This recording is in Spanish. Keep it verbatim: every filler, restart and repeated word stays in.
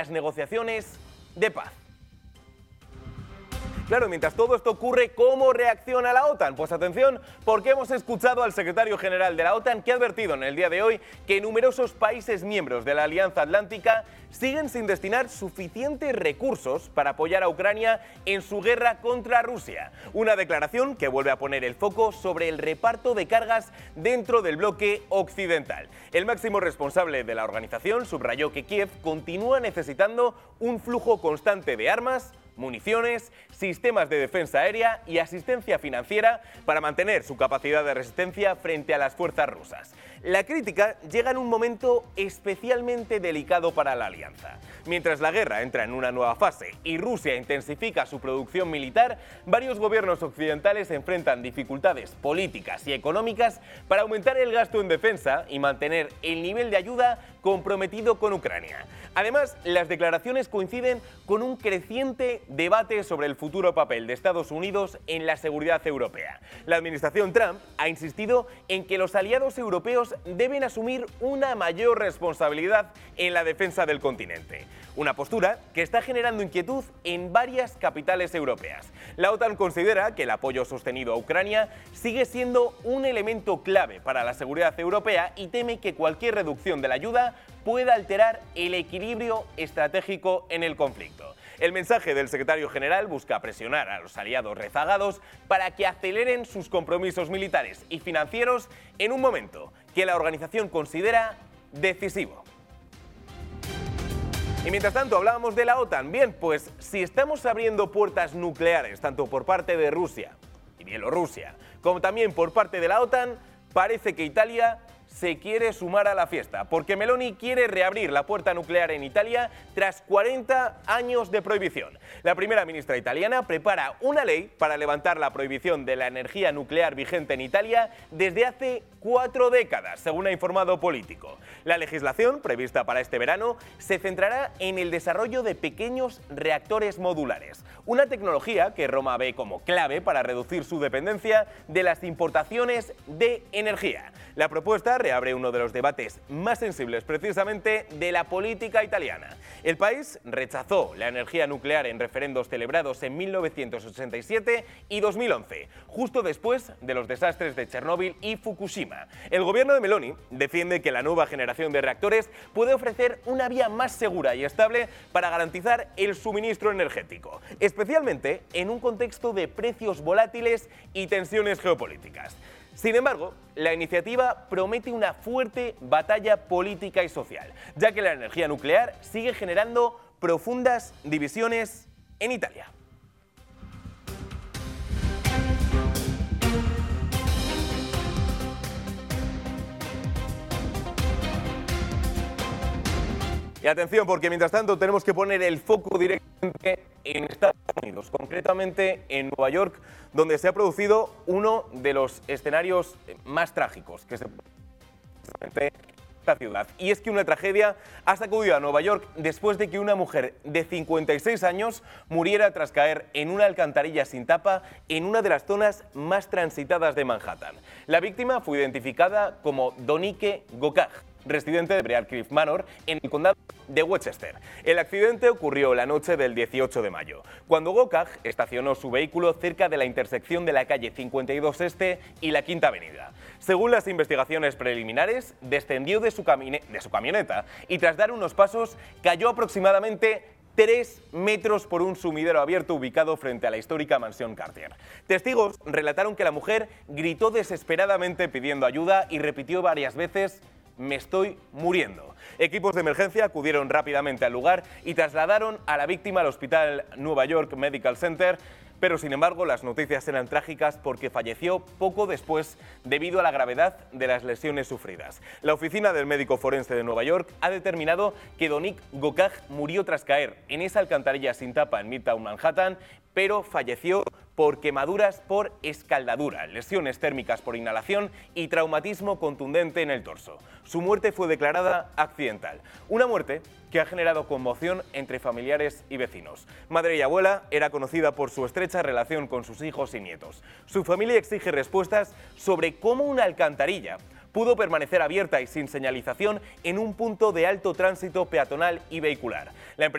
las negociaciones de paz. Claro, mientras todo esto ocurre, ¿cómo reacciona la OTAN? Pues atención, porque hemos escuchado al secretario general de la OTAN que ha advertido en el día de hoy que numerosos países miembros de la Alianza Atlántica siguen sin destinar suficientes recursos para apoyar a Ucrania en su guerra contra Rusia. Una declaración que vuelve a poner el foco sobre el reparto de cargas dentro del bloque occidental. El máximo responsable de la organización subrayó que Kiev continúa necesitando un flujo constante de armas, municiones, sistemas de defensa aérea y asistencia financiera para mantener su capacidad de resistencia frente a las fuerzas rusas. La crítica llega en un momento especialmente delicado para la alianza. Mientras la guerra entra en una nueva fase y Rusia intensifica su producción militar, varios gobiernos occidentales enfrentan dificultades políticas y económicas para aumentar el gasto en defensa y mantener el nivel de ayuda comprometido con Ucrania. Además, las declaraciones coinciden con un creciente debate sobre el futuro papel de Estados Unidos en la seguridad europea. La administración Trump ha insistido en que los aliados europeos deben asumir una mayor responsabilidad en la defensa del continente. Una postura que está generando inquietud en varias capitales europeas. La OTAN considera que el apoyo sostenido a Ucrania sigue siendo un elemento clave para la seguridad europea y teme que cualquier reducción de la ayuda pueda alterar el equilibrio estratégico en el conflicto. El mensaje del secretario general busca presionar a los aliados rezagados para que aceleren sus compromisos militares y financieros en un momento que la organización considera decisivo. Y mientras tanto hablábamos de la OTAN. Bien, pues si estamos abriendo puertas nucleares tanto por parte de Rusia y Bielorrusia como también por parte de la OTAN, parece que Italia se quiere sumar a la fiesta, porque Meloni quiere reabrir la puerta nuclear en Italia tras cuarenta años de prohibición. La primera ministra italiana prepara una ley para levantar la prohibición de la energía nuclear vigente en Italia desde hace cuatro décadas, según ha informado Político. La legislación prevista para este verano se centrará en el desarrollo de pequeños reactores modulares, una tecnología que Roma ve como clave para reducir su dependencia de las importaciones de energía. La propuesta reabre uno de los debates más sensibles precisamente de la política italiana. El país rechazó la energía nuclear en referendos celebrados en mil novecientos ochenta y siete y dos mil once, justo después de los desastres de Chernóbil y Fukushima. El gobierno de Meloni defiende que la nueva generación de reactores puede ofrecer una vía más segura y estable para garantizar el suministro energético, especialmente en un contexto de precios volátiles y tensiones geopolíticas. Sin embargo, la iniciativa promete una fuerte batalla política y social, ya que la energía nuclear sigue generando profundas divisiones en Italia. Y atención, porque mientras tanto tenemos que poner el foco directamente en Estados Unidos, concretamente en Nueva York, donde se ha producido uno de los escenarios más trágicos que se puede esta ciudad. Y es que una tragedia ha sacudido a Nueva York después de que una mujer de cincuenta y seis años muriera tras caer en una alcantarilla sin tapa en una de las zonas más transitadas de Manhattan. La víctima fue identificada como Donique Gokaj, residente de Briarcliff Manor, en el condado de Westchester. El accidente ocurrió la noche del dieciocho de mayo, cuando Gokaj estacionó su vehículo cerca de la intersección de la calle cincuenta y dos Este y la Quinta Avenida. Según las investigaciones preliminares, descendió de su, de su camioneta y tras dar unos pasos cayó aproximadamente tres metros por un sumidero abierto ubicado frente a la histórica mansión Cartier. Testigos relataron que la mujer gritó desesperadamente pidiendo ayuda y repitió varias veces: «Me estoy muriendo». Equipos de emergencia acudieron rápidamente al lugar y trasladaron a la víctima al Hospital Nueva York Medical Center, pero sin embargo las noticias eran trágicas porque falleció poco después debido a la gravedad de las lesiones sufridas. La oficina del médico forense de Nueva York ha determinado que Donique Gokaj murió tras caer en esa alcantarilla sin tapa en Midtown Manhattan, pero falleció por quemaduras por escaldadura, lesiones térmicas por inhalación y traumatismo contundente en el torso. Su muerte fue declarada accidental. Una muerte que ha generado conmoción entre familiares y vecinos. Madre y abuela era conocida por su estrecha relación con sus hijos y nietos. Su familia exige respuestas sobre cómo una alcantarilla pudo permanecer abierta y sin señalización en un punto de alto tránsito peatonal y vehicular. La